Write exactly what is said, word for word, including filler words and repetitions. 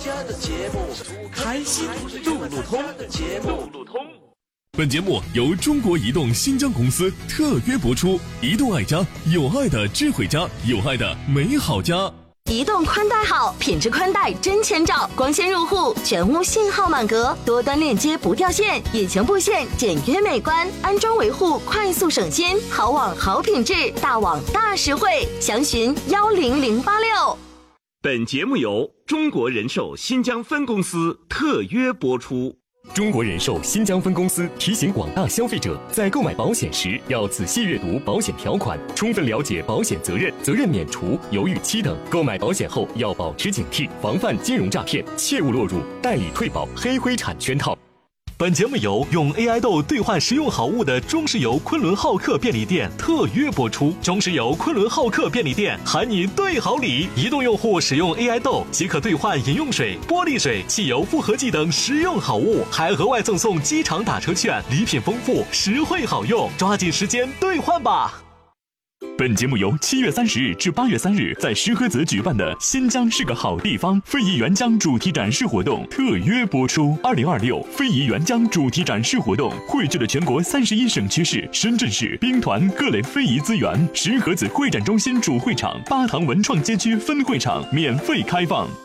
开心路路通，路路通。 本节目由中国移动新疆公司特约播出。移动爱家，有爱的智慧家，有爱的美好家。 移动宽带好，品质宽带真千兆，光纤入户，全屋信号满格，多端链接不掉线，引擎布线简约美观，安装维护快速省心，好网好品质，大网大实惠，详询幺零零八六。 本节目由中国人寿新疆分公司特约播出。 中国人寿新疆分公司提醒广大消费者，在购买保险时要仔细阅读保险条款，充分了解保险责任、责任免除、犹豫期等。购买保险后要保持警惕，防范金融诈骗，切勿落入代理退保、黑灰产圈套。 本节目由用 A I 豆兑换实用好物的中石油昆仑浩克便利店特约播出。中石油昆仑浩克便利店喊你兑好礼，移动用户使用 A I 豆即可兑换饮用水、玻璃水、汽油复合剂等实用好物，还额外赠送机场打车券，礼品丰富，实惠好用，抓紧时间兑换吧。 本节目由七月三十日至八月三日在石河子举办的新疆是个好地方非遗援疆主题展示活动特约播出。二零二六非遗援疆主题展示活动汇聚了全国三十一省区市、深圳市兵团各类非遗资源。石河子会展中心主会场、巴塘文创街区分会场免费开放。